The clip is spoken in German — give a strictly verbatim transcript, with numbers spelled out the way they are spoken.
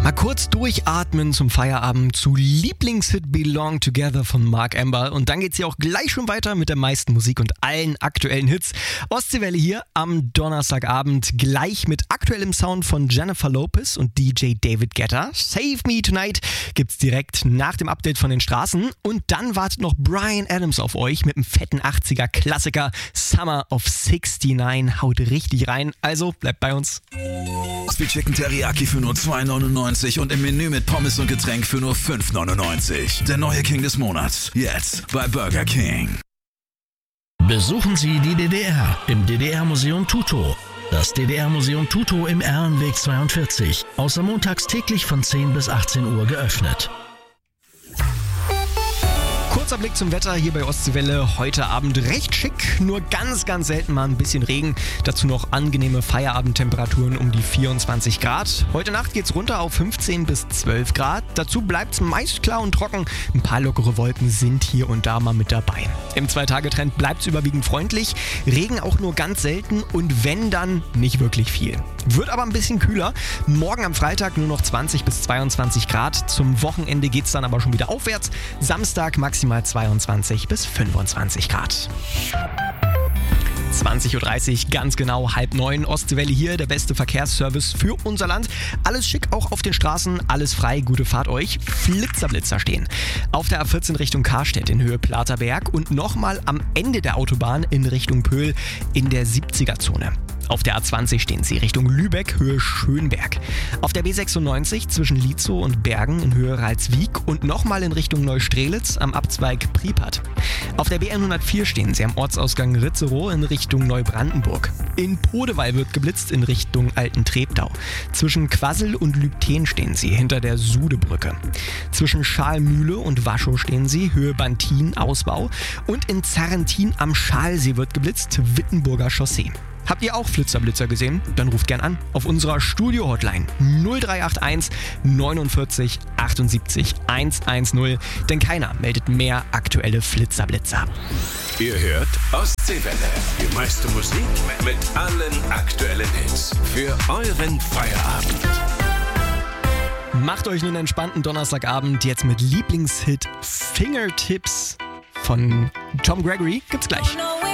Mal kurz durchatmen zum Feierabend zu Lieblingshit Belong Together von Mark Amber. Und dann geht's hier auch gleich schon weiter mit der meisten Musik und allen aktuellen Hits. Ostseewelle hier am Donnerstagabend gleich mit aktuellem Sound von Jennifer Lopez und D J David Guetta. Save Me Tonight gibt's direkt nach dem Update von den Straßen. Und dann wartet noch Bryan Adams auf euch mit dem fetten achtziger-Klassiker Summer of sixty-nine. Haut richtig rein, also bleibt bei uns. Crispy Chicken Teriyaki für nur zwei neunundneunzig und im Menü mit Pommes und Getränk für nur fünf neunundneunzig. Der neue King des Monats. Jetzt bei Burger King. Besuchen Sie die D D R im D D R-Museum Tutow. Das D D R-Museum Tutow im Ehrenweg zweiundvierzig. Außer montags täglich von zehn bis achtzehn Uhr geöffnet. Kurzer Blick zum Wetter hier bei Ostseewelle. Heute Abend recht schick, nur ganz, ganz selten mal ein bisschen Regen. Dazu noch angenehme Feierabendtemperaturen um die vierundzwanzig Grad. Heute Nacht geht's runter auf fünfzehn bis zwölf Grad. Dazu bleibt's meist klar und trocken. Ein paar lockere Wolken sind hier und da mal mit dabei. Im Zwei-Tage-Trend bleibt's überwiegend freundlich. Regen auch nur ganz selten und wenn, dann nicht wirklich viel. Wird aber ein bisschen kühler. Morgen am Freitag nur noch zwanzig bis zweiundzwanzig Grad. Zum Wochenende geht's dann aber schon wieder aufwärts. Samstag maximal zweiundzwanzig bis fünfundzwanzig Grad. zwanzig Uhr dreißig, ganz genau halb neun. Ostseewelle hier, der beste Verkehrsservice für unser Land. Alles schick auch auf den Straßen, alles frei, gute Fahrt euch. Flitzerblitzer stehen. Auf der A vierzehn Richtung Karstedt in Höhe Platerberg und nochmal am Ende der Autobahn in Richtung Pöhl in der siebziger-Zone. Auf der A zwanzig stehen sie Richtung Lübeck, Höhe Schönberg. Auf der B sechsundneunzig zwischen Lietzow und Bergen in Höhe Ralswiek und nochmal in Richtung Neustrelitz am Abzweig Pripyat. Auf der B hundertvier stehen sie am Ortsausgang Ritzerow in Richtung Neubrandenburg. In Podewall wird geblitzt in Richtung Alten-Treptow. Zwischen Quassel und Lübten stehen sie hinter der Sudebrücke. Zwischen Schalmühle und Waschow stehen sie Höhe Bantin Ausbau. Und in Zarrentin am Schalsee wird geblitzt Wittenburger Chaussee. Habt ihr auch Flitzerblitzer gesehen? Dann ruft gern an auf unserer Studio-Hotline null drei acht eins neunundvierzig achtundsiebzig hundertzehn, denn keiner meldet mehr aktuelle Flitzerblitzer. Ihr hört Ostseewelle, die meiste Musik mit allen aktuellen Hits für euren Feierabend. Macht euch einen entspannten Donnerstagabend jetzt mit Lieblingshit Fingertips von Tom Gregory. Gibt's gleich.